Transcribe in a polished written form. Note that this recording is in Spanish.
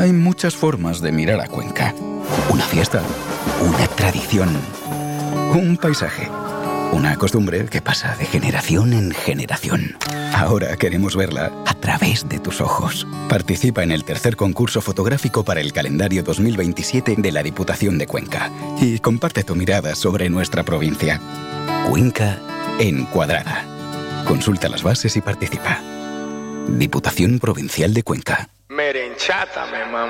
Hay muchas formas de mirar a Cuenca. Una fiesta, una tradición, un paisaje, una costumbre que pasa de generación en generación. Ahora queremos verla a través de tus ojos. Participa en el tercer concurso fotográfico para el calendario 2027 de la Diputación de Cuenca y comparte tu mirada sobre nuestra provincia. Cuenca Encuadrada. Consulta las bases y participa. Diputación Provincial de Cuenca. Merenchátame, mamá.